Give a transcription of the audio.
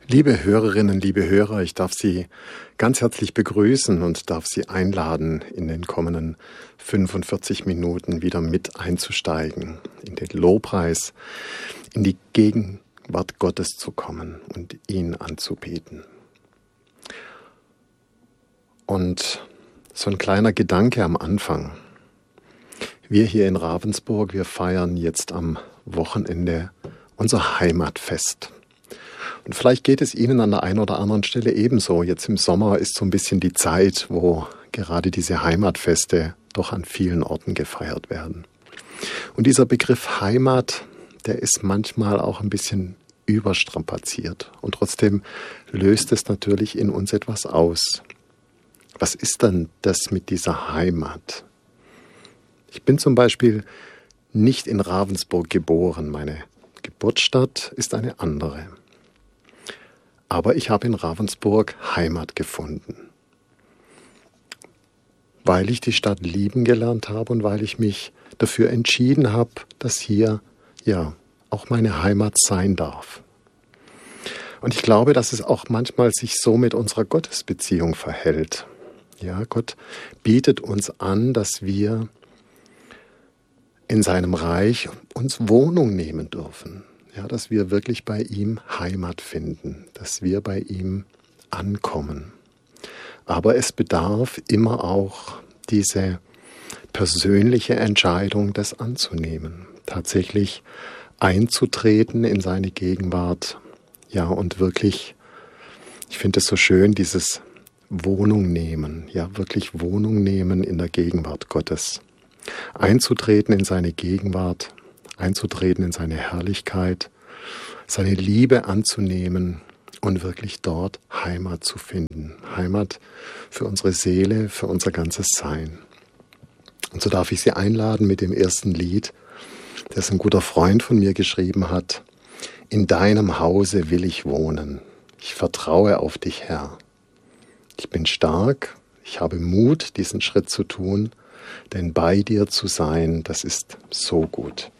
Liebe Hörerinnen, liebe Hörer, ich darf Sie ganz herzlich begrüßen und darf Sie einladen, in den kommenden 45 Minuten wieder mit einzusteigen, in den Lobpreis, in die Gegenwart Gottes zu kommen und ihn anzubeten. Und so ein kleiner Gedanke am Anfang. Wir hier in Ravensburg, wir feiern jetzt am Wochenende unser Heimatfest. Und vielleicht geht es Ihnen an der einen oder anderen Stelle ebenso. Jetzt im Sommer ist so ein bisschen die Zeit, wo gerade diese Heimatfeste doch an vielen Orten gefeiert werden. Und dieser Begriff Heimat, der ist manchmal auch ein bisschen überstrapaziert. Und trotzdem löst es natürlich in uns etwas aus. Was ist denn das mit dieser Heimat? Ich bin zum Beispiel nicht in Ravensburg geboren. Meine Geburtsstadt ist eine andere. Aber ich habe in Ravensburg Heimat gefunden, weil ich die Stadt lieben gelernt habe und weil ich mich dafür entschieden habe, dass hier ja auch meine Heimat sein darf. Und ich glaube, dass es auch manchmal sich so mit unserer Gottesbeziehung verhält. Ja, Gott bietet uns an, dass wir in seinem Reich uns Wohnung nehmen dürfen. Ja, dass wir wirklich bei ihm Heimat finden, dass wir bei ihm ankommen. Aber es bedarf immer auch diese persönliche Entscheidung, das anzunehmen, tatsächlich einzutreten in seine Gegenwart. Ja, und wirklich, ich finde es so schön, dieses Wohnung nehmen, ja, wirklich Wohnung nehmen in der Gegenwart Gottes. Einzutreten in seine Gegenwart, einzutreten in seine Herrlichkeit, seine Liebe anzunehmen und wirklich dort Heimat zu finden. Heimat für unsere Seele, für unser ganzes Sein. Und so darf ich Sie einladen mit dem ersten Lied, das ein guter Freund von mir geschrieben hat. In deinem Hause will ich wohnen. Ich vertraue auf dich, Herr. Ich bin stark, ich habe Mut, diesen Schritt zu tun, denn bei dir zu sein, das ist so gut.